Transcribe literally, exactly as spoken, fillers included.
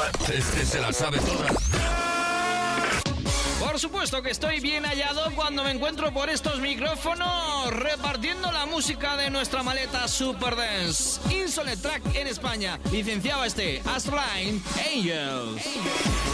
Este se la sabe todas. Por supuesto que estoy bien hallado cuando me encuentro por estos micrófonos repartiendo la música de nuestra maleta Super Dance. Insolent Track en España. Licenciado este, Astline Angels.